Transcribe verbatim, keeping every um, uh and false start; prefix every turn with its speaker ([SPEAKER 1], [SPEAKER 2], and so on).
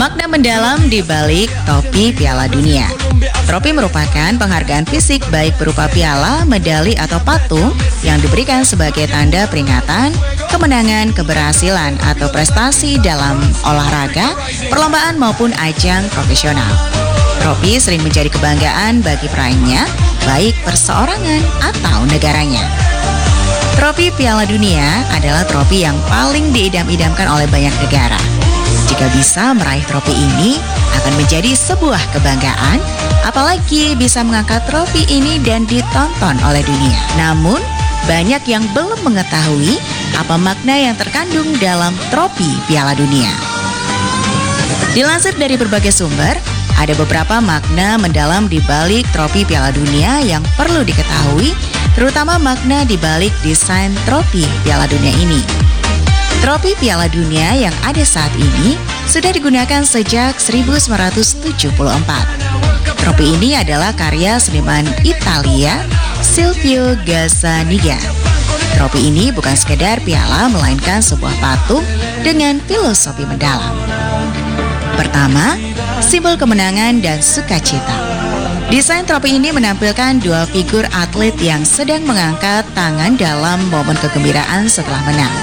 [SPEAKER 1] Makna mendalam di balik topi Piala Dunia. Tropi merupakan penghargaan fisik baik berupa piala, medali atau patung yang diberikan sebagai tanda peringatan, kemenangan, keberhasilan atau prestasi dalam olahraga, perlombaan maupun ajang profesional. Tropi sering menjadi kebanggaan bagi peraihnya, baik perseorangan atau negaranya. Tropi Piala Dunia adalah tropi yang paling diidam-idamkan oleh banyak negara. Jika bisa meraih tropi ini akan menjadi sebuah kebanggaan, apalagi bisa mengangkat trofi ini dan ditonton oleh dunia. Namun, banyak yang belum mengetahui apa makna yang terkandung dalam trofi Piala Dunia. Dilansir dari berbagai sumber, ada beberapa makna mendalam di balik trofi Piala Dunia yang perlu diketahui, terutama makna di balik desain trofi Piala Dunia ini. Trofi Piala Dunia yang ada saat ini sudah digunakan sejak seribu sembilan ratus tujuh puluh empat. Trofi ini adalah karya seniman Italia Silvio Gazzaniga. Trofi ini bukan sekedar piala, melainkan sebuah patung dengan filosofi mendalam. Pertama, simbol kemenangan dan sukacita. Desain trofi ini menampilkan dua figur atlet yang sedang mengangkat tangan dalam momen kegembiraan setelah menang.